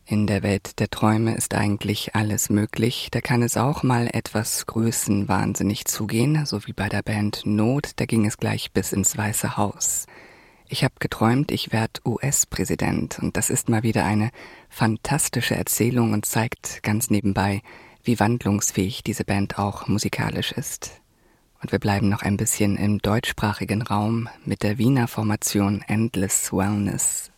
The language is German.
In der Welt der Träume ist eigentlich alles möglich. Da kann es auch mal etwas größenwahnsinnig zugehen, so wie bei der Band Not, da ging es gleich bis ins Weiße Haus. Ich habe geträumt, ich werd US-Präsident und das ist mal wieder eine fantastische Erzählung und zeigt ganz nebenbei, wie wandlungsfähig diese Band auch musikalisch ist. Und wir bleiben noch ein bisschen im deutschsprachigen Raum mit der Wiener Formation Endless Wellness.